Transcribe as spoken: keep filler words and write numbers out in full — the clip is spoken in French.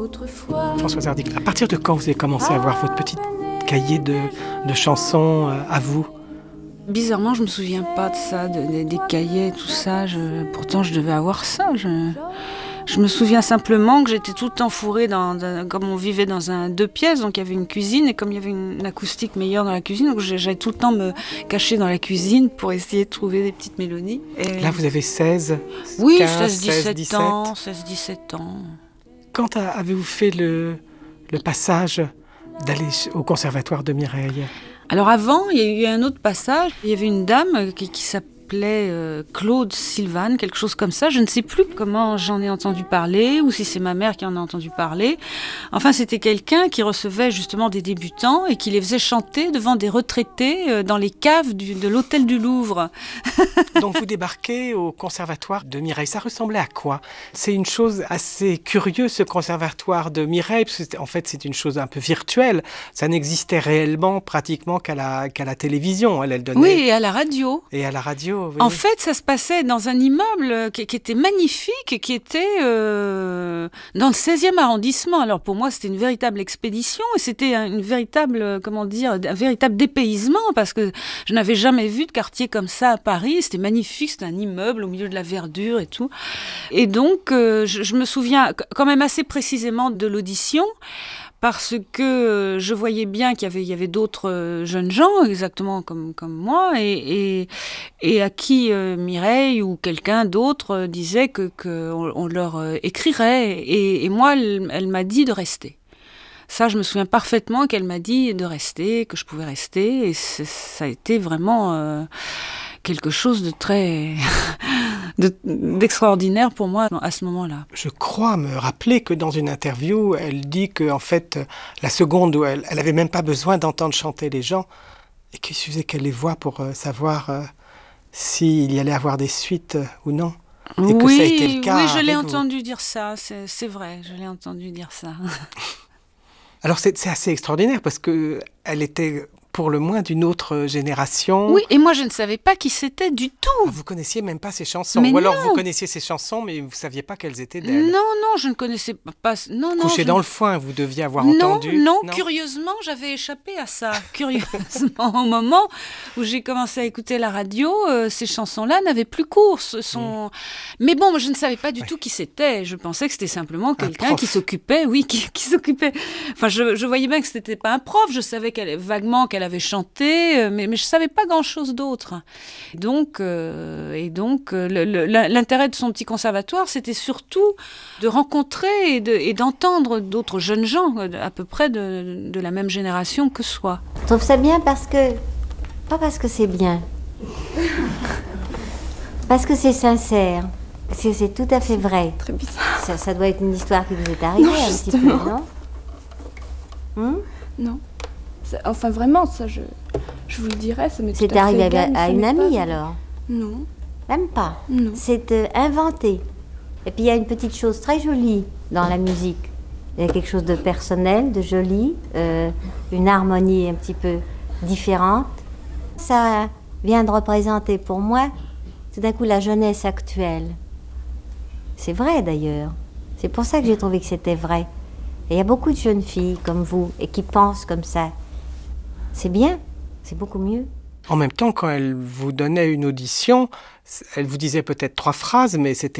autrefois. Françoise Hardy, à partir de quand vous avez commencé à avoir votre petit cahier de, de chansons euh, à vous? Bizarrement, je me souviens pas de ça, de, de, des cahiers, tout ça. Je, pourtant, je devais avoir ça. Je, je me souviens simplement que j'étais tout le temps fourrée dans, dans, comme on vivait dans un deux pièces, donc il y avait une cuisine et comme il y avait une, une acoustique meilleure dans la cuisine, donc j'allais tout le temps me cacher dans la cuisine pour essayer de trouver des petites mélodies. Et... Là, vous avez seize, oui, quinze, seize, dix-sept seize, dix-sept ans, seize, dix-sept ans. Quand avez-vous fait le, le passage d'aller au conservatoire de Mireille? Alors avant, il y a eu un autre passage. Il y avait une dame qui, qui s'appelait euh, Claude Sylvane, quelque chose comme ça. Je ne sais plus comment j'en ai entendu parler ou si c'est ma mère qui en a entendu parler. Enfin, c'était quelqu'un qui recevait justement des débutants et qui les faisait chanter devant des retraités euh, dans les caves du, de l'hôtel du Louvre. Donc vous débarquez au conservatoire de Mireille. Ça ressemblait à quoi? C'est une chose assez curieuse, ce conservatoire de Mireille, parce que en fait c'est une chose un peu virtuelle. Ça n'existait réellement pratiquement qu'à la, qu'à la télévision. Elle, elle donnait... Oui, et à la radio. Et à la radio, oui. En fait, ça se passait dans un immeuble qui, qui était magnifique, qui était euh, dans le seizième arrondissement. Alors pour moi, c'était une véritable expédition et c'était une véritable, comment dire, un véritable dépaysement parce que je n'avais jamais vu de quartier comme ça à Paris. C'était magnifique, c'était un immeuble au milieu de la verdure et tout. Et donc, euh, je, je me souviens quand même assez précisément de l'audition. Parce que je voyais bien qu'il y avait, il y avait d'autres jeunes gens, exactement comme, comme moi, et, et, et à qui euh, Mireille ou quelqu'un d'autre disait que, que on, on leur écrirait. Et, et moi, elle, elle m'a dit de rester. Ça, je me souviens parfaitement qu'elle m'a dit de rester, que je pouvais rester. Et ça a été vraiment euh, quelque chose de très... De, d'extraordinaire pour moi à ce moment-là. Je crois me rappeler que dans une interview, elle dit que en fait, la seconde où elle, elle avait même pas besoin d'entendre chanter les gens et qu'il suffisait qu'elle les voie pour euh, savoir euh, s'il y allait avoir des suites euh, ou non. Et oui, que ça a été le cas. Oui, je l'ai vous. entendu dire ça. C'est, c'est vrai, je l'ai entendu dire ça. Alors c'est, c'est assez extraordinaire parce que elle était pour le moins d'une autre génération. Oui, et moi je ne savais pas qui c'était du tout. Ah, vous connaissiez même pas ses chansons. Mais Ou alors non. vous connaissiez ses chansons, mais vous saviez pas qu'elles étaient d'elle. Non, non, je ne connaissais pas. Non, non. Couché je... dans le foin, vous deviez avoir non, entendu. Non, non, curieusement, j'avais échappé à ça. Curieusement, au moment où j'ai commencé à écouter la radio, euh, ces chansons-là n'avaient plus cours. Sont... Mmh. Mais bon, je ne savais pas du ouais. tout qui c'était. Je pensais que c'était simplement quelqu'un qui s'occupait, oui, qui, qui s'occupait. Enfin, je, je voyais bien que c'était pas un prof. Je savais qu'elle, vaguement qu'elle avait chanté. Mais, mais je ne savais pas grand-chose d'autre. Donc, euh, et donc euh, le, le, l'intérêt de son petit conservatoire, c'était surtout de rencontrer et, de, et d'entendre d'autres jeunes gens, à peu près de, de la même génération que soi. Je trouve ça bien parce que... Pas parce que c'est bien. Parce que c'est sincère. Parce que c'est tout à fait vrai. Très bizarre. Ça, ça doit être une histoire qui vous est arrivée non, un justement. petit peu, non hmm Non. Enfin, vraiment, ça, je, je vous le dirais, ça m'est C'est tout à arrivé fait égal, à, à une amie, pas... alors? Non. Même pas? Non. C'est euh, inventé. Et puis, il y a une petite chose très jolie dans la musique. Il y a quelque chose de personnel, de joli, euh, une harmonie un petit peu différente. Ça vient de représenter pour moi, tout d'un coup, la jeunesse actuelle. C'est vrai, d'ailleurs. C'est pour ça que j'ai trouvé que c'était vrai. Et il y a beaucoup de jeunes filles comme vous, et qui pensent comme ça. C'est bien, c'est beaucoup mieux. En même temps, quand elle vous donnait une audition, elle vous disait peut-être trois phrases, mais c'était